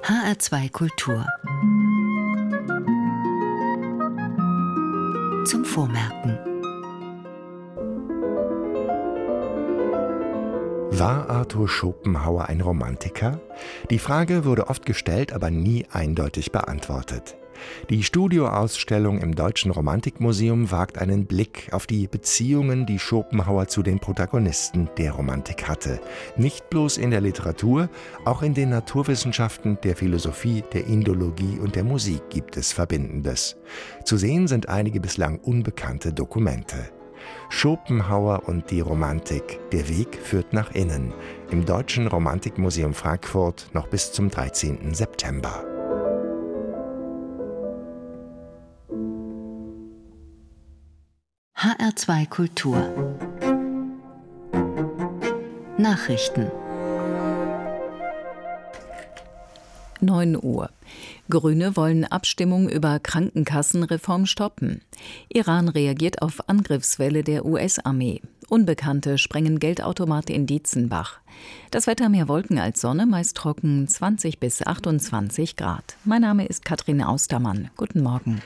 HR2 Kultur. Zum Vormerken. War Arthur Schopenhauer ein Romantiker? Die Frage wurde oft gestellt, aber nie eindeutig beantwortet. Die Studioausstellung im Deutschen Romantikmuseum wagt einen Blick auf die Beziehungen, die Schopenhauer zu den Protagonisten der Romantik hatte. Nicht bloß in der Literatur, auch in den Naturwissenschaften, der Philosophie, der Indologie und der Musik gibt es Verbindendes. Zu sehen sind einige bislang unbekannte Dokumente. Schopenhauer und die Romantik. Der Weg führt nach innen. Im Deutschen Romantikmuseum Frankfurt noch bis zum 13. September. HR2 Kultur. Nachrichten. 9 Uhr. Grüne wollen Abstimmung über Krankenkassenreform stoppen. Iran reagiert auf Angriffswelle der US-Armee. Unbekannte sprengen Geldautomate in Dietzenbach. Das Wetter mehr Wolken als Sonne, meist trocken, 20 bis 28 Grad. Mein Name ist Katrin Austermann. Guten Morgen.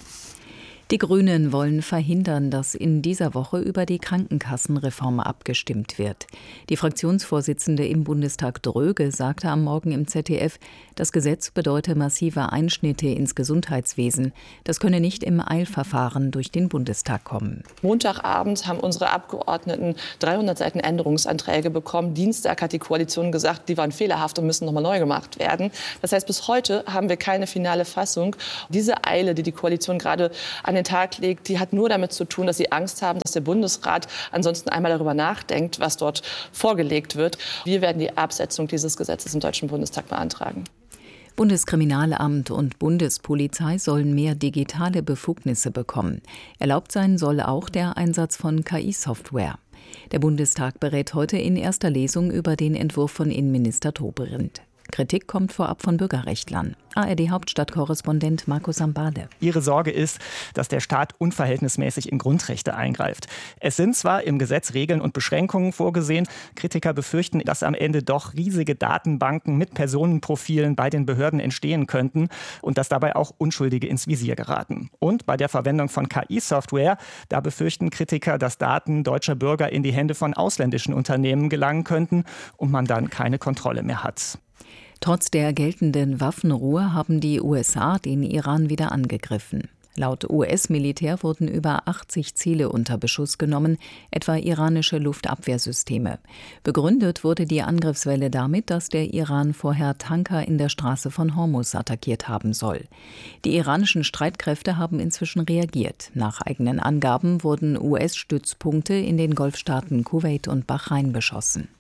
Die Grünen wollen verhindern, dass in dieser Woche über die Krankenkassenreform abgestimmt wird. Die Fraktionsvorsitzende im Bundestag Dröge sagte am Morgen im ZDF, das Gesetz bedeute massive Einschnitte ins Gesundheitswesen. Das könne nicht im Eilverfahren durch den Bundestag kommen. Montagabend haben unsere Abgeordneten 300 Seiten Änderungsanträge bekommen. Dienstag hat die Koalition gesagt, die waren fehlerhaft und müssen nochmal neu gemacht werden. Das heißt, bis heute haben wir keine finale Fassung. Diese Eile, die die Koalition gerade an den Tag legt, die hat nur damit zu tun, dass sie Angst haben, dass der Bundesrat ansonsten einmal darüber nachdenkt, was dort vorgelegt wird. Wir werden die Absetzung dieses Gesetzes im Deutschen Bundestag beantragen. Bundeskriminalamt und Bundespolizei sollen mehr digitale Befugnisse bekommen. Erlaubt sein soll auch der Einsatz von KI-Software. Der Bundestag berät heute in erster Lesung über den Entwurf von Innenminister Dobrindt. Kritik kommt vorab von Bürgerrechtlern. ARD-Hauptstadtkorrespondent Markus Sambale. Ihre Sorge ist, dass der Staat unverhältnismäßig in Grundrechte eingreift. Es sind zwar im Gesetz Regeln und Beschränkungen vorgesehen. Kritiker befürchten, dass am Ende doch riesige Datenbanken mit Personenprofilen bei den Behörden entstehen könnten und dass dabei auch Unschuldige ins Visier geraten. Und bei der Verwendung von KI-Software, da befürchten Kritiker, dass Daten deutscher Bürger in die Hände von ausländischen Unternehmen gelangen könnten und man dann keine Kontrolle mehr hat. Trotz der geltenden Waffenruhe haben die USA den Iran wieder angegriffen. Laut US-Militär wurden über 80 Ziele unter Beschuss genommen, etwa iranische Luftabwehrsysteme. Begründet wurde die Angriffswelle damit, dass der Iran vorher Tanker in der Straße von Hormuz attackiert haben soll. Die iranischen Streitkräfte haben inzwischen reagiert. Nach eigenen Angaben wurden US-Stützpunkte in den Golfstaaten Kuwait und Bahrain beschossen.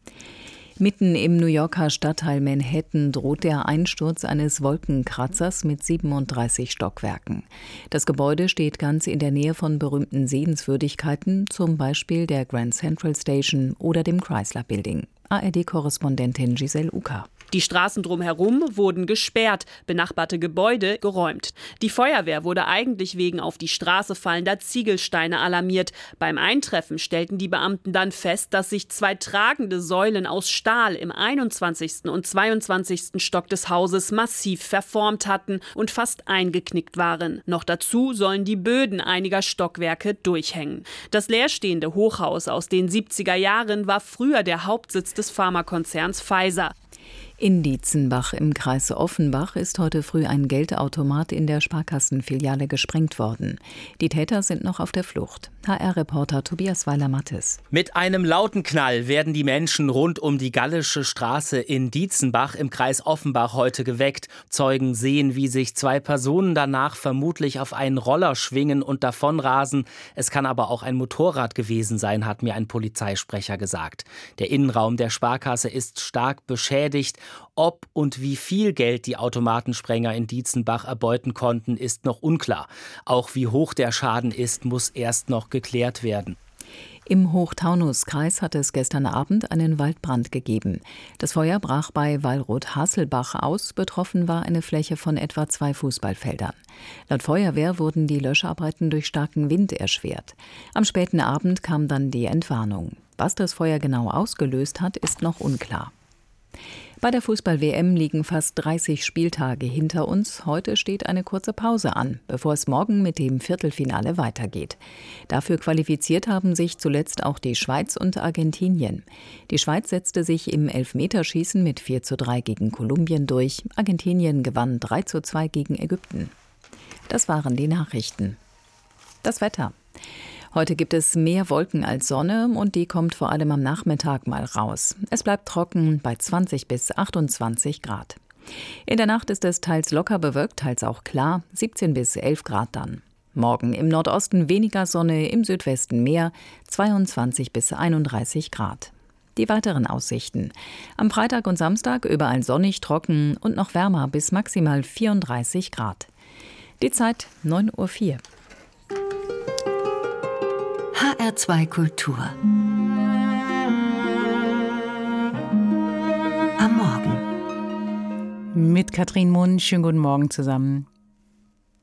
Mitten im New Yorker Stadtteil Manhattan droht der Einsturz eines Wolkenkratzers mit 37 Stockwerken. Das Gebäude steht ganz in der Nähe von berühmten Sehenswürdigkeiten, zum Beispiel der Grand Central Station oder dem Chrysler Building. ARD-Korrespondentin Giselle Uka. Die Straßen drumherum wurden gesperrt, benachbarte Gebäude geräumt. Die Feuerwehr wurde eigentlich wegen auf die Straße fallender Ziegelsteine alarmiert. Beim Eintreffen stellten die Beamten dann fest, dass sich 2 tragende Säulen aus Stahl im 21. und 22. Stock des Hauses massiv verformt hatten und fast eingeknickt waren. Noch dazu sollen die Böden einiger Stockwerke durchhängen. Das leerstehende Hochhaus aus den 70er Jahren war früher der Hauptsitz des Pharmakonzerns Pfizer. In Dietzenbach im Kreis Offenbach ist heute früh ein Geldautomat in der Sparkassenfiliale gesprengt worden. Die Täter sind noch auf der Flucht. HR-Reporter Tobias Weiler-Mattes. Mit einem lauten Knall werden die Menschen rund um die Gallische Straße in Dietzenbach im Kreis Offenbach heute geweckt. Zeugen sehen, wie sich 2 Personen danach vermutlich auf einen Roller schwingen und davonrasen. Es kann aber auch ein Motorrad gewesen sein, hat mir ein Polizeisprecher gesagt. Der Innenraum der Sparkasse ist stark beschädigt. Ob und wie viel Geld die Automatensprenger in Dietzenbach erbeuten konnten, ist noch unklar. Auch wie hoch der Schaden ist, muss erst noch geklärt werden. Im Hochtaunuskreis hat es gestern Abend einen Waldbrand gegeben. Das Feuer brach bei Wallroth-Hasselbach aus. Betroffen war eine Fläche von etwa 2 Fußballfeldern. Laut Feuerwehr wurden die Löscharbeiten durch starken Wind erschwert. Am späten Abend kam dann die Entwarnung. Was das Feuer genau ausgelöst hat, ist noch unklar. Bei der Fußball-WM liegen fast 30 Spieltage hinter uns. Heute steht eine kurze Pause an, bevor es morgen mit dem Viertelfinale weitergeht. Dafür qualifiziert haben sich zuletzt auch die Schweiz und Argentinien. Die Schweiz setzte sich im Elfmeterschießen mit 4:3 gegen Kolumbien durch. Argentinien gewann 3:2 gegen Ägypten. Das waren die Nachrichten. Das Wetter. Heute gibt es mehr Wolken als Sonne und die kommt vor allem am Nachmittag mal raus. Es bleibt trocken bei 20 bis 28 Grad. In der Nacht ist es teils locker bewölkt, teils auch klar, 17 bis 11 Grad dann. Morgen im Nordosten weniger Sonne, im Südwesten mehr, 22 bis 31 Grad. Die weiteren Aussichten. Am Freitag und Samstag überall sonnig, trocken und noch wärmer bis maximal 34 Grad. Die Zeit 9:04 Uhr. HR2 Kultur. Am Morgen. Mit Katrin Mund, schönen guten Morgen zusammen.